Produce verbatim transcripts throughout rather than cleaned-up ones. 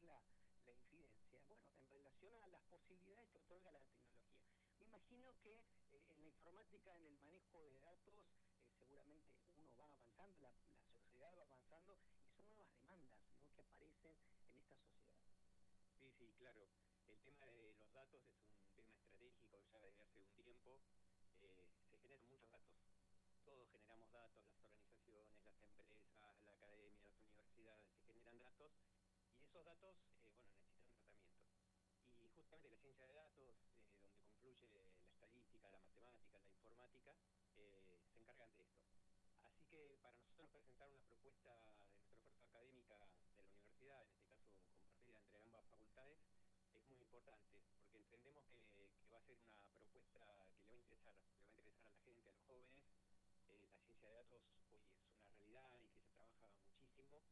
es la, la infidencia? Bueno, en relación a las posibilidades que otorga la tecnología. Me imagino que eh, en la informática, en el manejo de datos, eh, seguramente uno va avanzando, la, la sociedad va avanzando y son nuevas demandas, ¿no?, que aparecen en esta sociedad. Sí, sí, claro. El tema de los datos es un tema estratégico ya desde hace un tiempo. Eh, se generan muchos datos. Todos generamos datos, las organizaciones, las empresas, la academia, las universidades, se generan datos y esos datos, eh, bueno, necesitan tratamiento. Y justamente la ciencia de datos, eh, donde confluye la estadística, la matemática, la informática, eh, se encargan de esto. Así que para nosotros presentar una propuesta de nuestra oferta académica de la universidad, en este caso compartida entre ambas facultades, es muy importante, porque entendemos que, que va a ser una propuesta que le va a interesar, le va a interesar a la gente, a los jóvenes. Eh, la ciencia de datos hoy es una realidad y que se trabaja muchísimo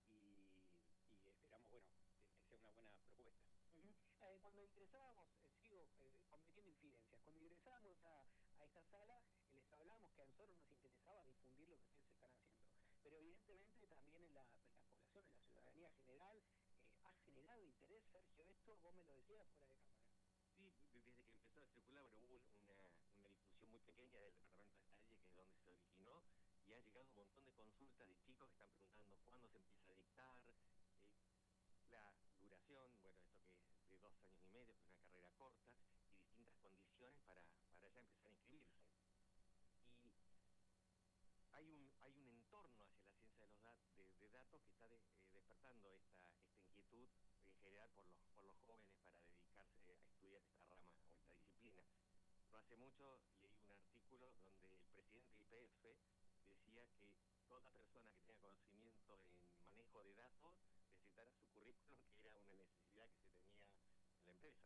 y, y esperamos, bueno, que, que sea una buena propuesta. Uh-huh. Eh, cuando ingresábamos, eh, sigo eh, cometiendo infidencias, cuando ingresábamos a, a esta sala, eh, les hablábamos que a nosotros nos interesaba difundir lo que ustedes están haciendo, pero evidentemente también en la, en la población, en la ciudadanía general, eh, ha generado interés, Sergio, esto vos me lo decías fuera de cámara. Sí, desde que empezó a circular, bueno, hubo una, una difusión muy pequeña del departamento de Estalle, que es donde se originó, y ha llegado un montón de consultas de chicos que están preguntando cuándo se empieza a dictar, eh, la duración, bueno, esto que es de dos años y medio, que es una carrera corta, y distintas condiciones para, para ya empezar a inscribirse. Y hay un, hay un entorno hacia la ciencia de los dat de, de datos que está de, eh, despertando esta, esta inquietud en general por los, por los jóvenes para dedicarse a estudiar esta rama o esta disciplina. No hace mucho leí un artículo donde el presidente de I P F decía que toda persona que tenga conocimiento en manejo de datos necesitara su currículum, que era una necesidad que se tenía en la empresa.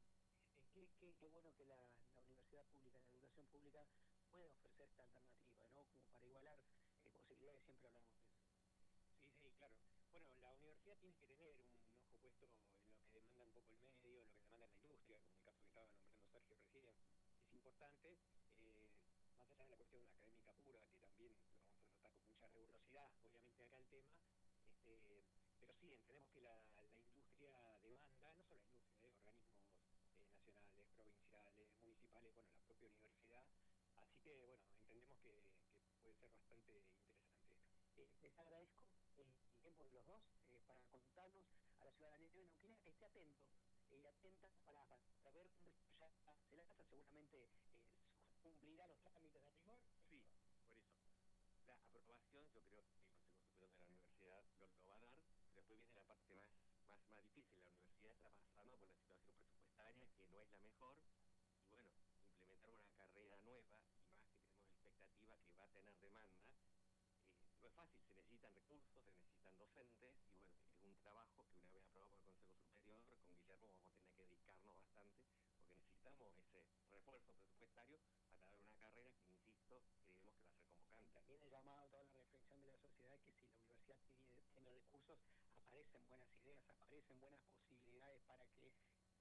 Eh, qué, qué, qué bueno que la, la universidad pública, la educación pública puede ofrecer esta alternativa, ¿no?, como para igualar eh, posibilidades, siempre hablamos de eso. Sí, sí, claro. Bueno, la universidad tiene que tener un ojo puesto en lo que demanda un poco el medio, en lo que demanda la industria, como el caso que estaba nombrando Sergio recién. Es importante, eh, más allá de la cuestión académica pura, que también lo vamos a tratar con mucha rigurosidad, obviamente acá el tema, este, pero sí, entendemos que la, la industria demanda, no solo la industria, eh, organismos eh, nacionales, provinciales, municipales, bueno, la propia universidad, así que, bueno, entendemos que, que puede ser bastante interesante esto. Eh, les agradezco el tiempo de los dos eh, para contarnos a la ciudadanía de Neuquén que esté atento y eh, atenta para, para ver cómo ya se lanza, seguramente eh, cumplirá los trámites de rigor. Sí, por eso. La aprobación, yo creo que el Consejo Superior de la Universidad lo, lo va a dar, pero después viene la parte más, más, más difícil. La universidad está pasando por una situación presupuestaria que no es la mejor, y bueno, implementar una carrera nueva, y más que tenemos expectativa que va a tener demanda, eh, no es fácil, se necesitan recursos, se necesitan docentes, y bueno, es un trabajo que una vez aprobado por el Consejo Superior, con Guillermo vamos a tener que dedicarnos bastante, porque necesitamos ese refuerzo presupuestario para dar una carrera que, insisto, creemos que va a ser convocante. También he llamado a toda la reflexión de la sociedad que si la universidad tiene, tiene recursos, aparecen buenas ideas, aparecen buenas posibilidades para que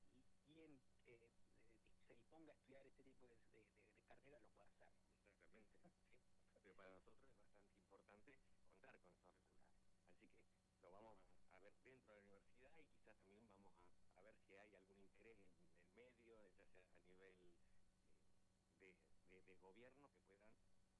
quien eh, se disponga a estudiar este tipo de, de, de, de carreras lo pueda hacer. Exactamente. ¿Sí? Pero para nosotros es bastante importante contar con esos recursos. Así que lo vamos a, a ver dentro de la universidad, y quizás también vamos a, a ver si hay algún interés en el medio, ya sea a nivel eh, de, de, de gobierno, que puedan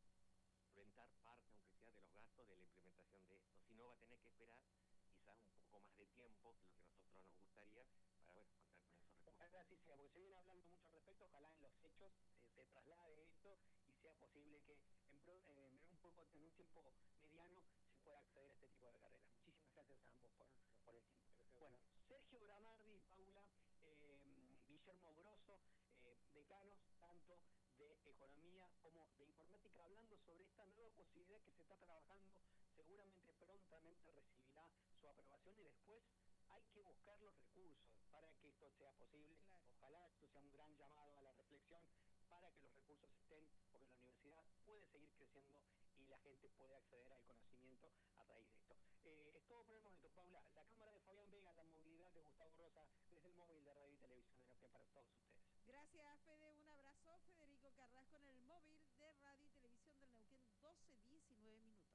solventar parte, aunque sea, de los gastos de la implementación de esto. Si no, va a tener que esperar quizás un poco más de tiempo, que lo que a nosotros nos gustaría, para, bueno, contar con esos recursos. Ojalá así sea, porque se viene hablando mucho al respecto, ojalá en los hechos eh, se traslade esto y sea posible que en, pro, eh, en un poco, en un tiempo mediano se pueda acceder a este tipo de carreras. Muchísimas gracias a ambos por, por el tiempo. Bueno, Sergio Bramardi, Paula, eh, Guillermo Grosso, eh, decanos tanto de Economía como de Informática, hablando sobre esta nueva posibilidad que se está trabajando, seguramente prontamente recibirá su aprobación y después hay que buscar los recursos para que esto sea posible. Claro. Ojalá esto sea un gran llamado a la reflexión para que los recursos estén, porque la universidad puede seguir creciendo y la gente puede acceder al conocimiento a raíz de esto. Eh, es todo por el momento, Paula. La cámara de Fabián Vega, la movilidad de Gustavo Rosa, desde el móvil de Radio y Televisión de Neuquén para todos ustedes. Gracias, Fede. Un abrazo. Federico Carrasco en el móvil de Radio y Televisión del Neuquén, doce diecinueve minutos.